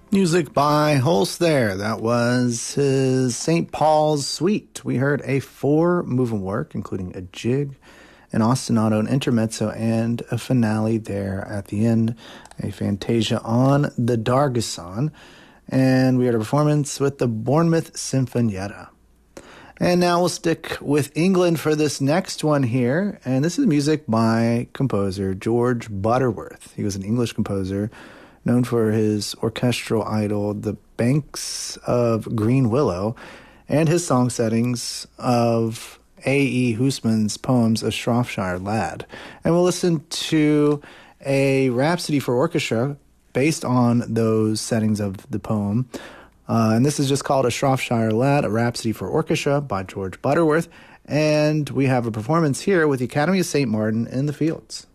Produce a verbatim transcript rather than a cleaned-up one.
Music by Holst there. That was his Saint Paul's Suite. We heard a four-moving work, including a jig, an ostinato, an intermezzo, and a finale there at the end, a fantasia on the Dargeson. And we had a performance with the Bournemouth Sinfonietta. And now we'll stick with England for this next one here. And this is music by composer George Butterworth. He was an English composer known for his orchestral idol, The Banks of Green Willow, and his song settings of A E Hoosman's poems, A Shropshire Lad. And we'll listen to a rhapsody for orchestra based on those settings of the poem. Uh, and this is just called A Shropshire Lad, a rhapsody for orchestra by George Butterworth. And we have a performance here with the Academy of Saint Martin in the Fields.